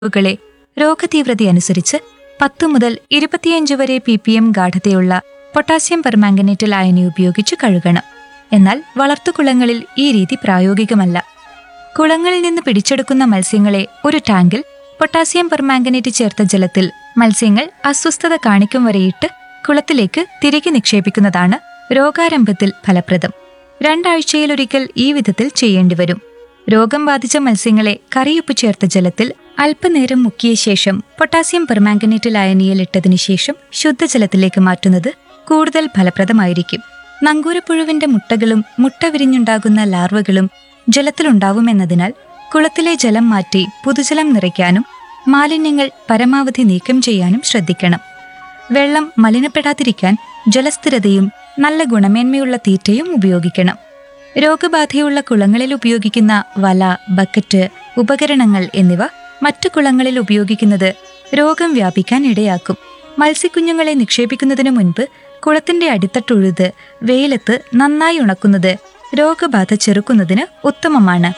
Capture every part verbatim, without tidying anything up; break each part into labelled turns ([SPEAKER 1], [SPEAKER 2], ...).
[SPEAKER 1] കളെ രോഗതീവ്രതയനുസരിച്ച് പത്തു മുതൽ ഇരുപത്തിയഞ്ച് വരെ P P M ഗാഢതയുള്ള potassium permanganate ലായനി ഉപയോഗിച്ച് കഴുകണം. എന്നാൽ വളർത്തുകുളങ്ങളിൽ ഈ രീതി പ്രായോഗികമല്ല. കുളങ്ങളിൽ നിന്ന് പിടിച്ചെടുക്കുന്ന മത്സ്യങ്ങളെ ഒരു ടാങ്കിൽ പൊട്ടാസ്യം പെർമാംഗനേറ്റ് ചേർത്ത ജലത്തിൽ മത്സ്യങ്ങൾ അസ്വസ്ഥത കാണിക്കും വരെയിട്ട് കുളത്തിലേക്ക് തിരികെ നിക്ഷേപിക്കുന്നതാണ് രോഗാരംഭത്തിൽ ഫലപ്രദം. രണ്ടാഴ്ചയിലൊരിക്കൽ ഈ വിധത്തിൽ ചെയ്യേണ്ടിവരും. രോഗം ബാധിച്ച മത്സ്യങ്ങളെ കറിയുപ്പ് ചേർത്ത ജലത്തിൽ അല്പനേരം മുക്കിയ ശേഷം പൊട്ടാസ്യം പെർമാംഗനേറ്റ് ലായനിയിൽ ഇട്ടതിനു ശേഷം ശുദ്ധജലത്തിലേക്ക് മാറ്റുന്നത് കൂടുതൽ ഫലപ്രദമായിരിക്കും. നങ്കൂരപ്പുഴുവിന്റെ മുട്ടകളും മുട്ട വിരിഞ്ഞുണ്ടാകുന്ന ലാർവകളും ജലത്തിലുണ്ടാവുമെന്നതിനാൽ കുളത്തിലെ ജലം മാറ്റി പുതുജലം നിറയ്ക്കാനും മാലിന്യങ്ങൾ പരമാവധി നീക്കം ചെയ്യാനും ശ്രദ്ധിക്കണം. വെള്ളം മലിനപ്പെടാതിരിക്കാൻ ജലസ്ഥിരതയും നല്ല ഗുണമേന്മയുള്ള തീറ്റയും ഉപയോഗിക്കണം. രോഗബാധയുള്ള കുളങ്ങളിൽ ഉപയോഗിക്കുന്ന വല, ബക്കറ്റ്, ഉപകരണങ്ങൾ എന്നിവ മറ്റു കുളങ്ങളിൽ ഉപയോഗിക്കുന്നത് രോഗം വ്യാപിക്കാൻ ഇടയാക്കും. മത്സ്യക്കുഞ്ഞുങ്ങളെ നിക്ഷേപിക്കുന്നതിനു മുൻപ് കുളത്തിന്റെ അടിത്തട്ടുഴുത് വെയിലത്ത് നന്നായി ഉണക്കുന്നത് രോഗബാധ ചെറുക്കുന്നതിന് ഉത്തമമാണ്.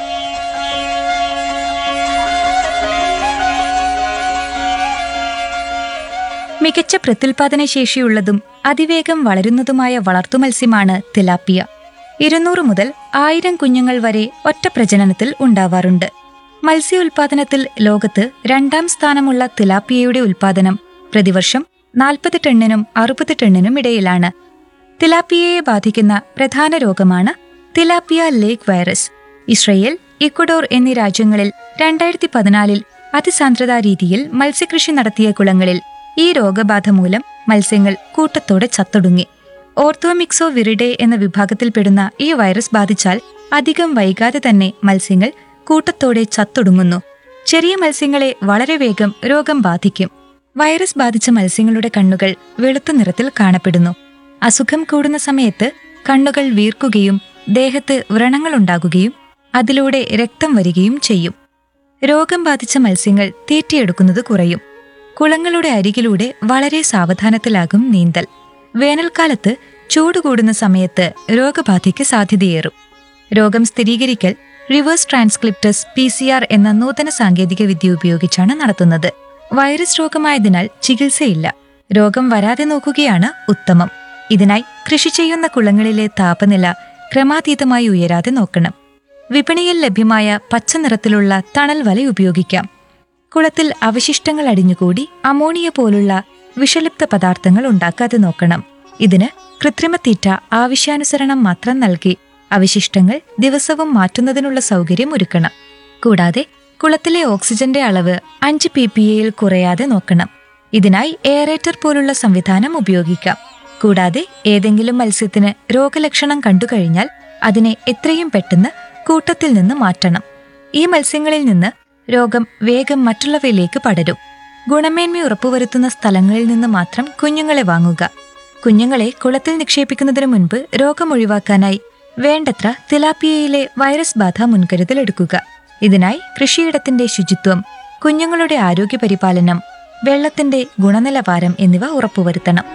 [SPEAKER 1] മികച്ച പ്രത്യുൽപാദന ശേഷിയുള്ളതും അതിവേഗം വളരുന്നതുമായ വളർത്തുമത്സ്യമാണ് തിലാപ്പിയ. ഇരുന്നൂറ് മുതൽ ആയിരം കുഞ്ഞുങ്ങൾ വരെ ഒറ്റ പ്രജനനത്തിൽ ഉണ്ടാവാറുണ്ട്. മത്സ്യ ഉൽപാദനത്തിൽ ലോകത്ത് രണ്ടാം സ്ഥാനമുള്ള തിലാപ്പിയയുടെ ഉൽപാദനം പ്രതിവർഷം നാൽപ്പത് ടണ്ണിനും അറുപത് ടണ്ണിനും ഇടയിലാണ്. തിലാപ്പിയയെ ബാധിക്കുന്ന പ്രധാന രോഗമാണ് തിലാപ്പിയ ലേക്ക് വൈറസ്. ഇസ്രയേൽ, ഇക്വഡോർ എന്നീ രാജ്യങ്ങളിൽ രണ്ടായിരത്തി പതിനാലിൽ അതിസാന്ദ്രതാ രീതിയിൽ മത്സ്യകൃഷി നടത്തിയ കുളങ്ങളിൽ ഈ രോഗബാധ മൂലം മത്സ്യങ്ങൾ കൂട്ടത്തോടെ ചത്തൊടുങ്ങി. ഓർത്തോമിക്സോ വിറിഡെ എന്ന വിഭാഗത്തിൽപ്പെടുന്ന ഈ വൈറസ് ബാധിച്ചാൽ അധികം വൈകാതെ തന്നെ മത്സ്യങ്ങൾ കൂട്ടത്തോടെ ചത്തൊടുങ്ങുന്നു. ചെറിയ മത്സ്യങ്ങളെ വളരെ വേഗം രോഗം ബാധിക്കും. വൈറസ് ബാധിച്ച മത്സ്യങ്ങളുടെ കണ്ണുകൾ വെളുത്ത നിറത്തിൽ കാണപ്പെടുന്നു. അസുഖം കൂടുന്ന സമയത്ത് കണ്ണുകൾ വീർക്കുകയും ദേഹത്ത് വ്രണങ്ങളുണ്ടാകുകയും അതിലൂടെ രക്തം വരികയും ചെയ്യും. രോഗം ബാധിച്ച മത്സ്യങ്ങൾ തീറ്റിയെടുക്കുന്നത് കുറയും. കുളങ്ങളുടെ അരികിലൂടെ വളരെ സാവധാനത്തിലാകും നീന്തൽ. വേനൽക്കാലത്ത് ചൂട് കൂടുന്ന സമയത്ത് രോഗബാധയ്ക്ക് സാധ്യതയേറും. രോഗം സ്ഥിരീകരിക്കൽ റിവേഴ്സ് ട്രാൻസ്ക്രിപ്റ്റസ് പി സി ആർ എന്ന നൂതന സാങ്കേതിക വിദ്യ ഉപയോഗിച്ചാണ് നടത്തുന്നത്. വൈറസ് രോഗമായതിനാൽ ചികിത്സയില്ല. രോഗം വരാതെ നോക്കുകയാണ് ഉത്തമം. ഇതിനായി കൃഷി ചെയ്യുന്ന കുളങ്ങളിലെ താപനില ക്രമാതീതമായി ഉയരാതെ നോക്കണം. വിപണിയിൽ ലഭ്യമായ പച്ച നിറത്തിലുള്ള തണൽ വല ഉപയോഗിക്കാം. കുളത്തിൽ അവശിഷ്ടങ്ങൾ അടിഞ്ഞുകൂടി അമോണിയ പോലുള്ള വിഷലിപ്ത പദാർത്ഥങ്ങൾ ഉണ്ടാക്കാതെ നോക്കണം. ഇതിന് കൃത്രിമത്തീറ്റ ആവശ്യാനുസരണം മാത്രം നൽകി അവശിഷ്ടങ്ങൾ ദിവസവും മാറ്റുന്നതിനുള്ള സൗകര്യം ഒരുക്കണം. കൂടാതെ കുളത്തിലെ ഓക്സിജന്റെ അളവ് അഞ്ച് പി പി എയിൽ കുറയാതെ നോക്കണം. ഇതിനായി എയറേറ്റർ പോലുള്ള സംവിധാനം ഉപയോഗിക്കാം. കൂടാതെ ഏതെങ്കിലും മത്സ്യത്തിന് രോഗലക്ഷണം കണ്ടുകഴിഞ്ഞാൽ അതിനെ എത്രയും പെട്ടെന്ന് കൂട്ടത്തിൽ നിന്ന് മാറ്റണം. ഈ മത്സ്യങ്ങളിൽ നിന്ന് രോഗം വേഗം മറ്റുള്ളവയിലേക്ക് പടരും. ഗുണമേന്മ ഉറപ്പുവരുത്തുന്ന സ്ഥലങ്ങളിൽ നിന്ന് മാത്രം കുഞ്ഞുങ്ങളെ വാങ്ങുക. കുഞ്ഞുങ്ങളെ കുളത്തിൽ നിക്ഷേപിക്കുന്നതിനു മുൻപ് രോഗം ഒഴിവാക്കാനായി വേണ്ടത്ര തിലാപ്പിയയിലെ വൈറസ് ബാധ മുൻകരുതലെടുക്കുക. ഇതിനായി കൃഷിയിടത്തിന്റെ ശുചിത്വം, കുഞ്ഞുങ്ങളുടെ ആരോഗ്യപരിപാലനം, വെള്ളത്തിന്റെ ഗുണനിലവാരം എന്നിവ ഉറപ്പുവരുത്തണം.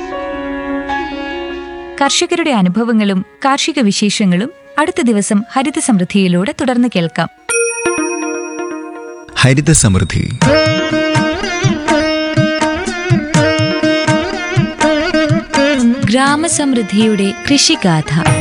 [SPEAKER 1] കർഷകരുടെ അനുഭവങ്ങളും കാർഷിക വിശേഷങ്ങളും അടുത്ത ദിവസം ഹരിത സമൃദ്ധിയിലൂടെ തുടർന്ന് കേൾക്കാം.
[SPEAKER 2] ഹരിത സമൃദ്ധി.
[SPEAKER 1] ഗ്രാമസമൃദ്ധിയുടെ കൃഷിഗാഥ.